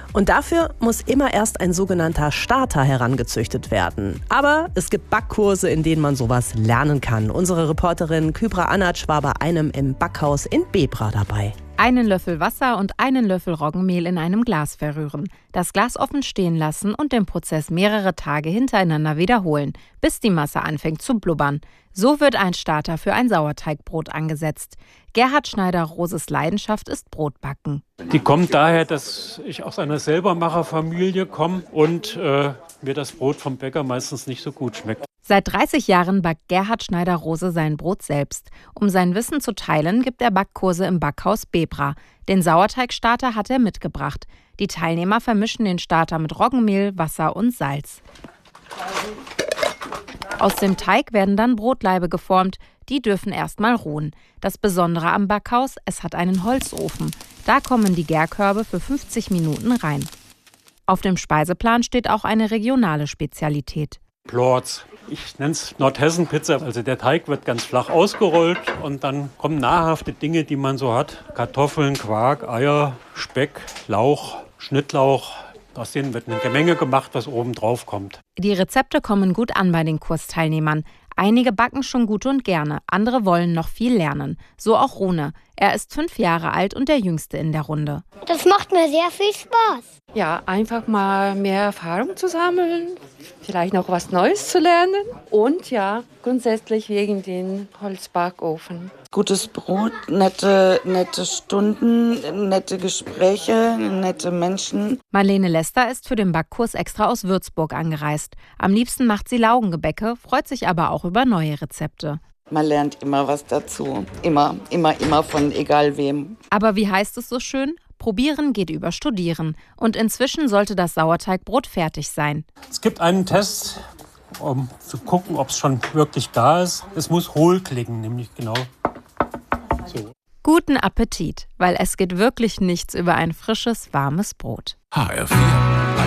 Und dafür muss immer erst ein sogenannter Starter herangezüchtet werden. Aber es gibt Backkurse, in denen man sowas lernen kann. Unsere Reporterin Kübra Anac war bei einem im Backhaus in Bebra dabei. 1 Löffel Wasser und 1 Löffel Roggenmehl in einem Glas verrühren. Das Glas offen stehen lassen und den Prozess mehrere Tage hintereinander wiederholen, bis die Masse anfängt zu blubbern. So wird ein Starter für ein Sauerteigbrot angesetzt. Gerhard Schneider-Roses Leidenschaft ist Brotbacken. Die kommt daher, dass ich aus einer Selbermacherfamilie komme und mir das Brot vom Bäcker meistens nicht so gut schmeckt. Seit 30 Jahren backt Gerhard Schneider-Rose sein Brot selbst. Um sein Wissen zu teilen, gibt er Backkurse im Backhaus Bebra. Den Sauerteigstarter hat er mitgebracht. Die Teilnehmer vermischen den Starter mit Roggenmehl, Wasser und Salz. Aus dem Teig werden dann Brotlaibe geformt. Die dürfen erstmal ruhen. Das Besondere am Backhaus, es hat einen Holzofen. Da kommen die Gärkörbe für 50 Minuten rein. Auf dem Speiseplan steht auch eine regionale Spezialität. Plorz. Ich nenne es Nordhessen-Pizza. Also der Teig wird ganz flach ausgerollt und dann kommen nahrhafte Dinge, die man so hat. Kartoffeln, Quark, Eier, Speck, Lauch, Schnittlauch. Aus denen wird eine Gemenge gemacht, was oben drauf kommt. Die Rezepte kommen gut an bei den Kursteilnehmern. Einige backen schon gut und gerne, andere wollen noch viel lernen. So auch Rune. Er ist 5 Jahre alt und der Jüngste in der Runde. Das macht mir sehr viel Spaß. Ja, einfach mal mehr Erfahrung zu sammeln, vielleicht noch was Neues zu lernen und ja, grundsätzlich wegen den Holzbackofen. Gutes Brot, nette Stunden, nette Gespräche, nette Menschen. Marlene Lester ist für den Backkurs extra aus Würzburg angereist. Am liebsten macht sie Laugengebäcke, freut sich aber auch über neue Rezepte. Man lernt immer was dazu. Immer von egal wem. Aber wie heißt es so schön? Probieren geht über Studieren. Und inzwischen sollte das Sauerteigbrot fertig sein. Es gibt einen Test, um zu gucken, ob es schon wirklich da ist. Es muss hohl klingen, nämlich genau so. Guten Appetit, weil es geht wirklich nichts über ein frisches, warmes Brot. HR4